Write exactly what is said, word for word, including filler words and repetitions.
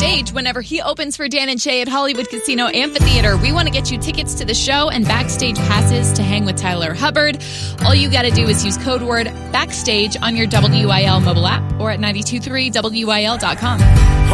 Backstage whenever he opens for Dan and Shay at Hollywood Casino Amphitheater. We want to get you tickets to the show and backstage passes to hang with Tyler Hubbard. All you got to do is use code word BACKSTAGE on your W I L mobile app or at nine two three W I L dot com.